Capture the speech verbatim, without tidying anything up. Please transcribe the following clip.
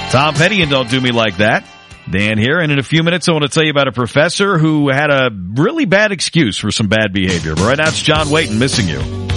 Tom Petty and Don't Do Me Like That. Dan here, and in a few minutes I want to tell you about a professor who had a really bad excuse for some bad behavior. But right now it's John Wayton, Missing You.